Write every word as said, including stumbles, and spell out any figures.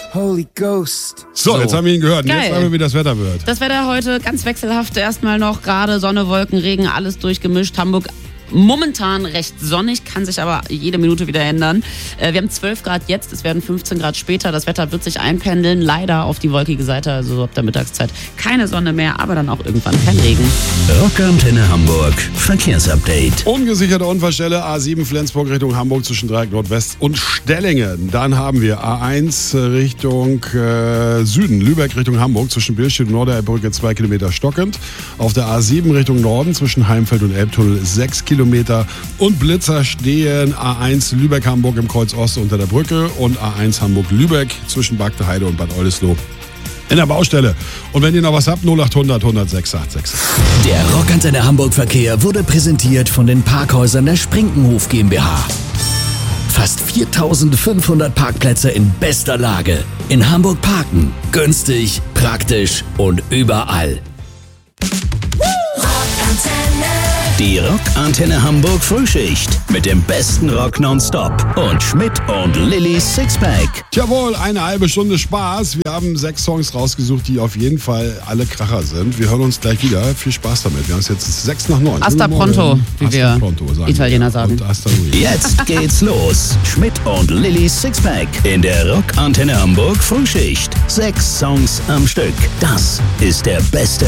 Holy Ghost. So, so, jetzt haben wir ihn gehört. Und Geil. jetzt sagen wir, wie das Wetter wird. Das Wetter heute ganz wechselhaft. Erstmal noch gerade Sonne, Wolken, Regen, alles durchgemischt. Hamburg momentan recht sonnig, kann sich aber jede Minute wieder ändern. Wir haben zwölf Grad jetzt, es werden fünfzehn Grad später. Das Wetter wird sich einpendeln, leider auf die wolkige Seite, also ab der Mittagszeit keine Sonne mehr, aber dann auch irgendwann kein Regen. Rockantenne Hamburg, Verkehrsupdate. Ungesicherte Unfallstelle A sieben Flensburg Richtung Hamburg zwischen Dreieck Nordwest und Stellingen. Dann haben wir A eins Richtung äh, Süden, Lübeck Richtung Hamburg zwischen Billstedt und Norderbrücke zwei Kilometer stockend. Auf der A sieben Richtung Norden zwischen Heimfeld und Elbtunnel sechs Kilometer. Und Blitzer stehen A eins Lübeck-Hamburg im Kreuz Ost unter der Brücke und A eins Hamburg-Lübeck zwischen Bagdeheide und Bad Oldesloe in der Baustelle. Und wenn ihr noch was habt, null acht hundert hundertsechs achtundsechzig. Der Rockantenne Hamburg Verkehr wurde präsentiert von den Parkhäusern der Sprinkenhof GmbH. Fast viertausendfünfhundert Parkplätze in bester Lage. In Hamburg parken. Günstig, praktisch und überall. Die Rockantenne Hamburg Frühschicht mit dem besten Rock nonstop und Schmidt und Lillys Sixpack. Jawohl, eine halbe Stunde Spaß. Wir haben sechs Songs rausgesucht, die auf jeden Fall alle Kracher sind. Wir hören uns gleich wieder. Viel Spaß damit. Wir haben es jetzt sechs nach neun. Hasta pronto, wie Hasta wir pronto, sagen Italiener wir. sagen. Und hasta luego. Jetzt geht's los. Schmidt und Lillys Sixpack in der Rockantenne Hamburg Frühschicht. Sechs Songs am Stück. Das ist der beste